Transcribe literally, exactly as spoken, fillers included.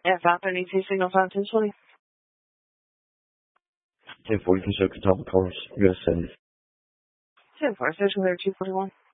Yeah, five thirty-two, signal five ten twenty. ten forty, construction top of cars, U S seventy. ten four, station there, two forty-one.